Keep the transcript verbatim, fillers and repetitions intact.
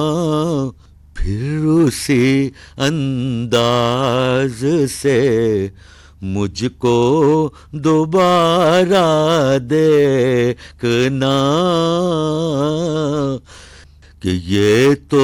फिर उसी अंदाज से मुझको दोबारा देखना कि ये तो